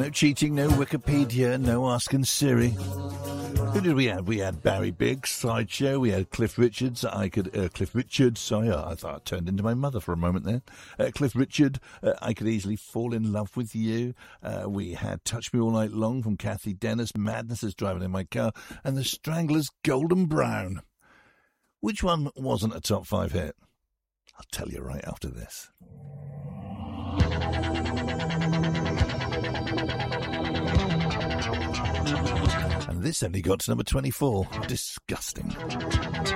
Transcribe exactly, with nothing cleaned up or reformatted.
No cheating, no Wikipedia, no asking Siri. Who did we have? We had Barry Biggs, Sideshow. We had Cliff Richards. I could uh, Cliff Richard. Sorry, I thought I turned into my mother for a moment there. Uh, Cliff Richard. Uh, I could easily fall in love with you. Uh, we had Touch Me All Night Long from Kathy Dennis. Madness is Driving in My Car, and the Stranglers' Golden Brown. Which one wasn't a top five hit? I'll tell you right after this. And this only got to number twenty-four. Disgusting.